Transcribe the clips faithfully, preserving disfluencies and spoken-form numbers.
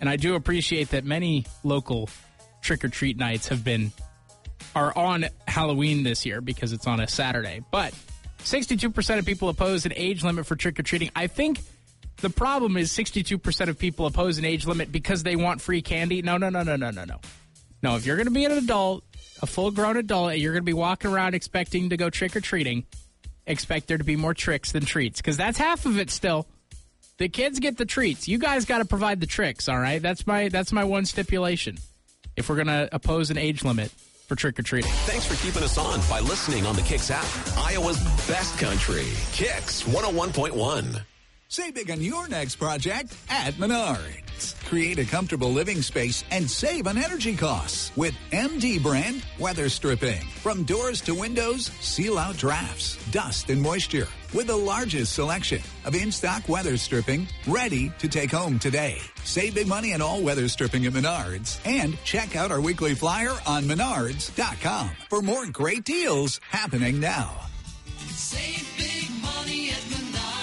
And I do appreciate that many local trick-or-treat nights have been are on Halloween this year because it's on a Saturday. But sixty-two percent of people oppose an age limit for trick-or-treating. I think the problem is sixty-two percent of people oppose an age limit because they want free candy. No, no, no, no, no, no, no. No, if you're going to be an adult, a full-grown adult, and you're going to be walking around expecting to go trick-or-treating, expect there to be more tricks than treats, because that's half of it still. The kids get the treats. You guys got to provide the tricks, all right? That's my that's my one stipulation if we're going to oppose an age limit for trick-or-treating. Thanks for keeping us on by listening on the Kicks app. Iowa's best country. Kicks one oh one point one. Save big on your next project at Menards. Create a comfortable living space and save on energy costs with M D brand weather stripping. From doors to windows, seal out drafts, dust, and moisture. With the largest selection of in-stock weather stripping ready to take home today. Save big money on all weather stripping at Menards. And check out our weekly flyer on menards dot com for more great deals happening now. Save big money at Menards.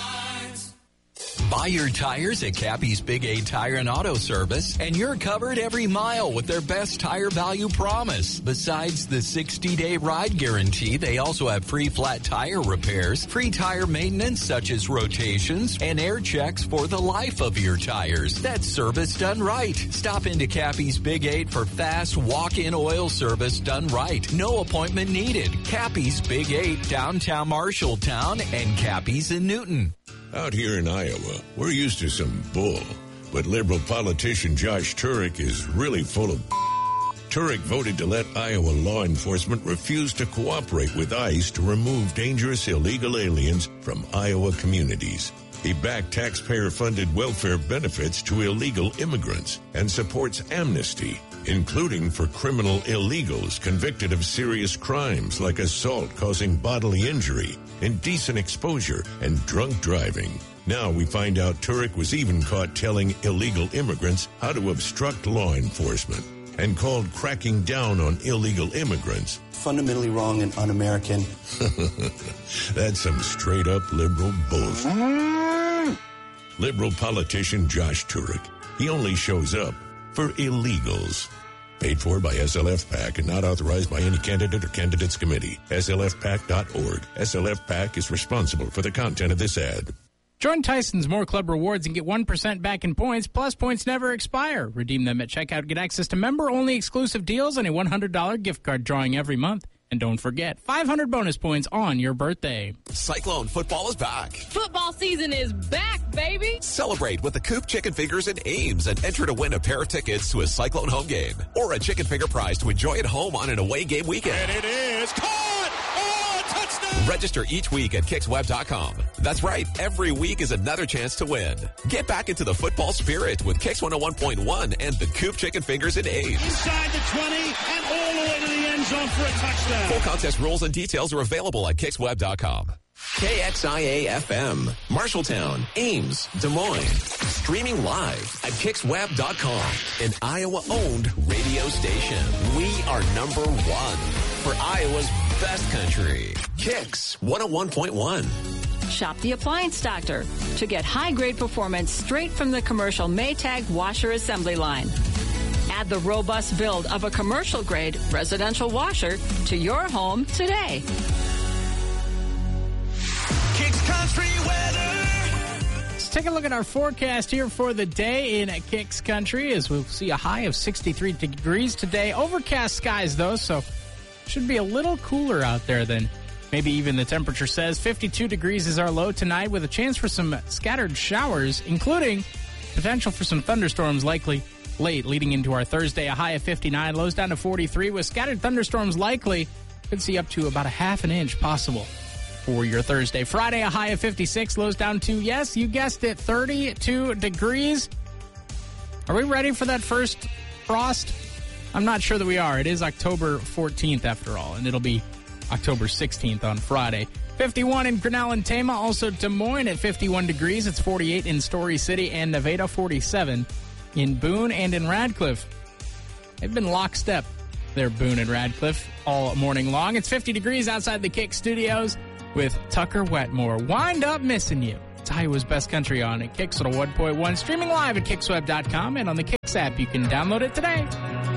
Buy your tires at Cappy's Big A Tire and Auto Service, and you're covered every mile with their best tire value promise. Besides the sixty-day ride guarantee, they also have free flat tire repairs, free tire maintenance such as rotations, and air checks for the life of your tires. That's service done right. Stop into Cappy's Big Eight for fast walk-in oil service done right. No appointment needed. Cappy's Big Eight, downtown Marshalltown, and Cappy's in Newton. Out here in Iowa, we're used to some bull, but liberal politician Josh Turek is really full of Turek voted to let Iowa law enforcement refuse to cooperate with ICE to remove dangerous illegal aliens from Iowa communities. He backed taxpayer-funded welfare benefits to illegal immigrants and supports amnesty, including for criminal illegals convicted of serious crimes like assault causing bodily injury, indecent exposure, and drunk driving. Now we find out Turek was even caught telling illegal immigrants how to obstruct law enforcement and called cracking down on illegal immigrants fundamentally wrong and un-American. That's some straight-up liberal bullshit. Liberal politician Josh Turek. He only shows up for illegals. Paid for by S L F PAC and not authorized by any candidate or candidates committee. S L F pac dot org. S L F PAC is responsible for the content of this ad. Join Tyson's More Club Rewards and get one percent back in points, plus points never expire. Redeem them at checkout. Get access to member-only exclusive deals and a one hundred dollars gift card drawing every month. And don't forget, five hundred bonus points on your birthday. Cyclone football is back. Football season is back, baby. Celebrate with the Coop Chicken Fingers and Ames and enter to win a pair of tickets to a Cyclone home game or a chicken finger prize to enjoy at home on an away game weekend. And it is caught! Oh, touchdown! Register each week at kicks web dot com. That's right. Every week is another chance to win. Get back into the football spirit with Kicks one oh one point one and the Coop Chicken Fingers and Ames. Inside the twenty and all the way to the end zone for a touchdown. Full contest rules and details are available at kicks web dot com. K X I A F M, Marshalltown, Ames, Des Moines. Streaming live at kicks web dot com, an Iowa-owned radio station. We are number one for Iowa's best country. Kicks one oh one point one. Shop the Appliance Doctor to get high-grade performance straight from the commercial Maytag washer assembly line. Add the robust build of a commercial-grade residential washer to your home today. Kicks Country weather. Let's take a look at our forecast here for the day in Kicks Country as we'll see a high of sixty-three degrees today. Overcast skies, though, so should be a little cooler out there than maybe even the temperature says. fifty-two degrees is our low tonight with a chance for some scattered showers, including potential for some thunderstorms likely late leading into our Thursday. A high of fifty-nine, lows down to forty-three with scattered thunderstorms likely. Could see up to about a half an inch possible for your Thursday. Friday, a high of fifty-six, lows down to, yes, you guessed it, thirty-two degrees. Are we ready for that first frost? I'm not sure that we are. It is October fourteenth after all, and it'll be October sixteenth on Friday. fifty-one in Grinnell and Tama, also Des Moines at fifty-one degrees. It's forty-eight in Story City and Nevada, forty-seven in Boone and in Radcliffe. They've been lockstep there, Boone and Radcliffe, all morning long. It's fifty degrees outside the Kick Studios with Tucker Wetmore. Wind up missing you. It's Iowa's Best Country on at Kicks one oh one point one. Streaming live at Kicks Web dot com and on the Kicks app. You can download it today.